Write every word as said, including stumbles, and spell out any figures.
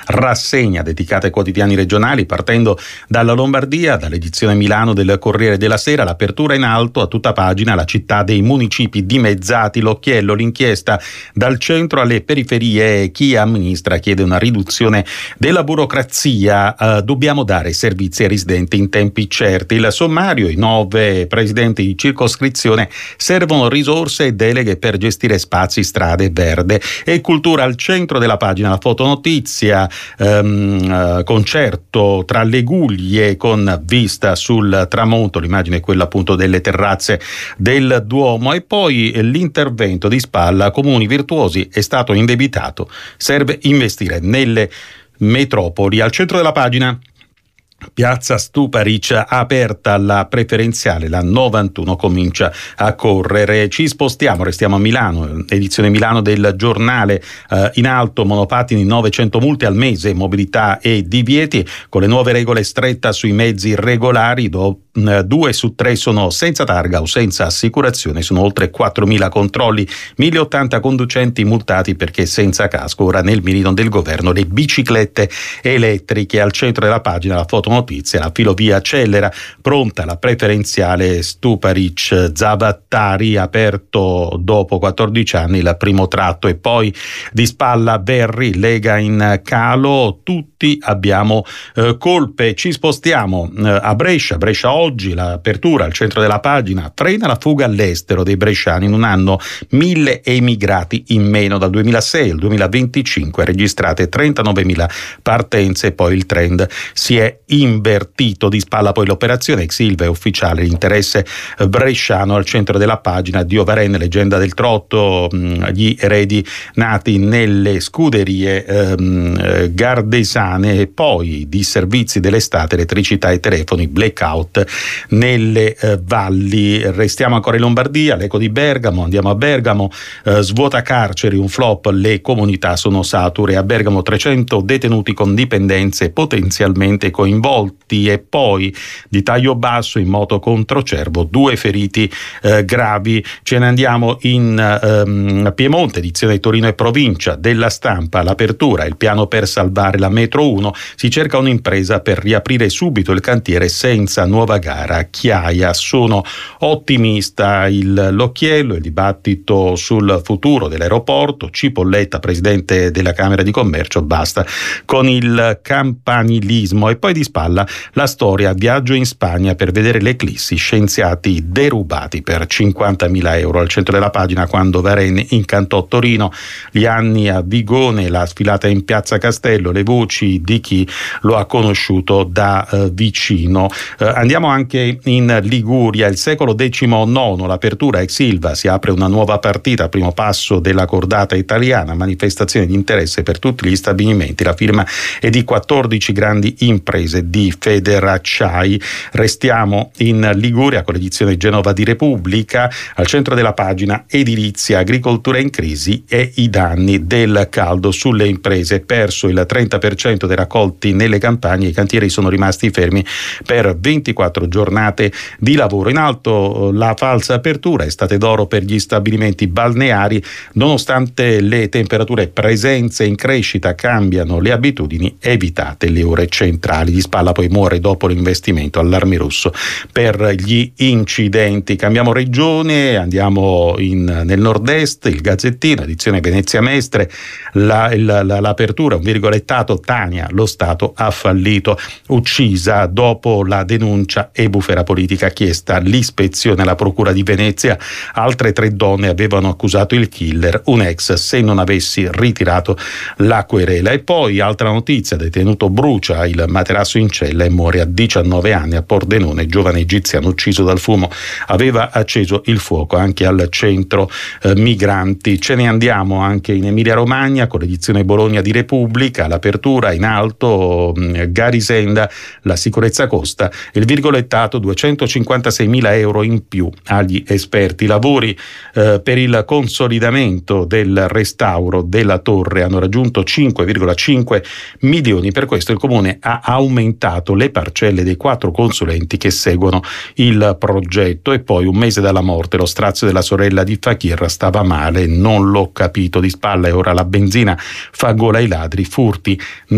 rassegna dedicata ai quotidiani regionali, partendo dalla Lombardia, dall'edizione Milano del Corriere della Sera. L'apertura in alto a tutta pagina, la città dei municipi dimezzati, l'occhiello, l'inchiesta dal centro alle periferie, chi amministra chiede una riduzione della burocrazia, eh, dobbiamo dare servizi ai residenti in tempi certi. Il sommario, i nove presidenti di circoscrizione, servono risorse e deleghe per gestire spazi, strade, verde e cultura. Al centro della pagina la fotonotizia, ehm, eh, concerto tra le guglie con vista sul tramonto, l'immagine è quella appunto delle terrazze del Duomo, e poi l'intervento di Spalla, comuni virtuosi, è stato indebitato, serve investire nelle metropoli. Al centro della pagina Piazza Stuparic, aperta la preferenziale, la novantuno comincia a correre. Ci spostiamo, restiamo a Milano, edizione Milano del giornale, eh, in alto monopattini, novecento multe al mese, mobilità e divieti, con le nuove regole stretta sui mezzi regolari, do, eh, due su tre sono senza targa o senza assicurazione, sono oltre quattromila controlli, mille e ottanta conducenti multati perché senza casco. Ora nel mirino del governo le biciclette elettriche. Al centro della pagina la foto notizia, la filovia accelera, pronta la preferenziale Stuparic Zavattari, aperto dopo quattordici anni il primo tratto. E poi di Spalla Verri, Lega in calo, tutti abbiamo eh, colpe. Ci spostiamo eh, a Brescia, Brescia oggi, l'apertura al centro della pagina, frena la fuga all'estero dei bresciani, in un anno mille emigrati in meno, dal duemilasei al duemilaventicinque registrate trentanovemila partenze, e poi il trend si è invertito. Di Spalla poi l'operazione ex Ilva è ufficiale, l'interesse bresciano. Al centro della pagina Dio Varenne, leggenda del trotto, gli eredi nati nelle scuderie ehm, gardesane. E poi di servizi dell'estate, elettricità e telefoni, blackout nelle eh, valli. Restiamo ancora in Lombardia, l'eco di Bergamo, andiamo a Bergamo, eh, svuota carceri, un flop, le comunità sono sature. A Bergamo trecento detenuti con dipendenze potenzialmente coinvolti. E poi di taglio basso in moto contro Cervo, due feriti eh, gravi. Ce ne andiamo in ehm, Piemonte, edizione Torino e provincia della Stampa, l'apertura, il piano per salvare la metro uno, si cerca un'impresa per riaprire subito il cantiere senza nuova gara. Chiaia, sono ottimista. Il l'occhiello, il dibattito sul futuro dell'aeroporto, Cipolletta, presidente della Camera di Commercio, basta con il campanilismo. E poi di Spalla la storia, viaggio in Spagna per vedere l'eclissi, scienziati derubati per cinquantamila euro. Al centro della pagina, quando Varenne incantò Torino, gli anni a Vigone, la sfilata in Piazza Castello, le voci di chi lo ha conosciuto da eh, vicino. Eh, andiamo anche in Liguria, il secolo diciannove, l'apertura ex Ilva, si apre una nuova partita, primo passo della cordata italiana, manifestazione di interesse per tutti gli stabilimenti, la firma è di quattordici grandi imprese di Federacciai. Restiamo in Liguria con l'edizione Genova di Repubblica. Al centro della pagina edilizia, agricoltura in crisi e i danni del caldo sulle imprese, perso il trenta per cento dei raccolti nelle campagne, i cantieri sono rimasti fermi per ventiquattro giornate di lavoro. In alto la falsa apertura, estate d'oro per gli stabilimenti balneari, nonostante le temperature, presenze in crescita, cambiano le abitudini, evitate le ore centrali. Di Spalla poi muore dopo l'investimento, allarme russo per gli incidenti. Cambiamo regione, andiamo in, nel nord-est, il Gazzettino, edizione Venezia Mestre, la, la, la, l'apertura, un virgolettato, Tania, lo Stato ha fallito, uccisa dopo la denuncia e bufera politica, chiesta l'ispezione alla Procura di Venezia, altre tre donne avevano accusato il killer, un ex, se non avessi ritirato la querela. E poi altra notizia, detenuto brucia il materasso in cella e muore a diciannove anni a Pordenone, giovane egiziano ucciso dal fumo, aveva acceso il fuoco anche al centro eh, migranti. Ce ne andiamo anche in Emilia Romagna con l'edizione Bologna di Repubblica, l'apertura in alto, mh, Garisenda, la sicurezza costa, il virgolettato duecentocinquantaseimila euro in più agli esperti. Lavori eh, per il consolidamento del restauro della torre hanno raggiunto cinque virgola cinque milioni, per questo il comune ha aumentato le parcelle dei quattro consulenti che seguono il progetto. E poi un mese dalla morte, lo strazio della sorella di Fakir, stava male, non l'ho capito. Di Spalla e ora la benzina fa gola ai ladri, furti